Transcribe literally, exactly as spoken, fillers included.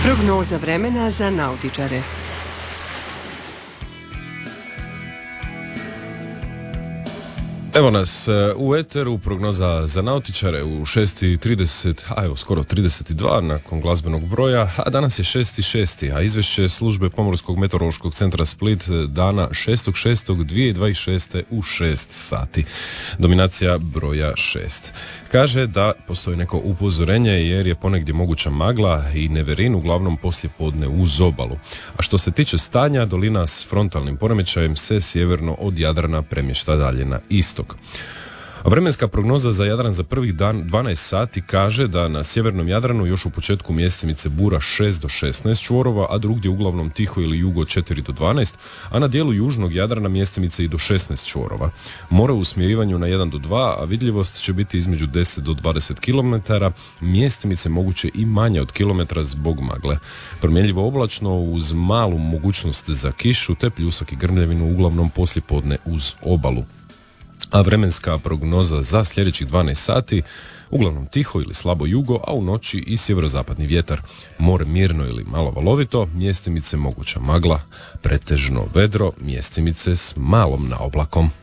Prognoza vremena za nautičare. Evo nas u eteru, prognoza za nautičare u šest i trideset, a evo skoro trideset dva nakon glazbenog broja, a danas je šesti šesti, a izvješće službe Pomorskog meteorološkog centra Split dana šestog šestog dvije tisuće dvadeset šeste u šest sati. Dominacija broja šest. Kaže da postoji neko upozorenje jer je ponegdje moguća magla i neverin, uglavnom poslije podne uz obalu. A što se tiče stanja, dolina s frontalnim poremećajem se sjeverno od Jadrana premješta dalje na istok. A vremenska prognoza za Jadran za prvih dan dvanaest sati kaže da na sjevernom Jadranu još u početku mjestimice bura šest do šesnaest čvorova, a drugdje uglavnom tiho ili jugo četiri do dvanaest, a na dijelu južnog Jadrana mjestimice i do šesnaest čvorova. More u smjerivanju na jedan do dva, a vidljivost će biti između deset do dvadeset kilometara, mjestimice moguće i manje od kilometra zbog magle. Promjenljivo oblačno uz malu mogućnost za kišu te pljusak i grmljavinu uglavnom poslijepodne uz obalu. A vremenska prognoza za sljedećih dvanaest sati, uglavnom tiho ili slabo jugo, a u noći i sjeverozapadni vjetar. More mirno ili malo valovito, mjestimice moguća magla, pretežno vedro, mjestimice s malom naoblakom.